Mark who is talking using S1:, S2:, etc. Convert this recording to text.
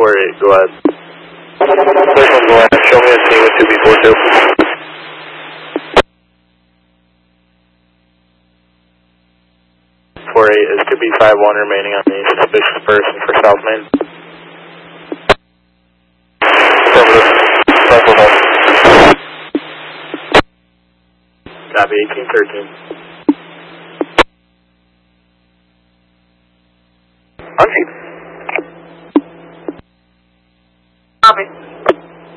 S1: 248, go ahead. This one's going to show me a scene with 2B42. Is 2B51 remaining on the suspicious person for South Main. Affirmative. Rifle home. Copy 1813. On chief. Copy.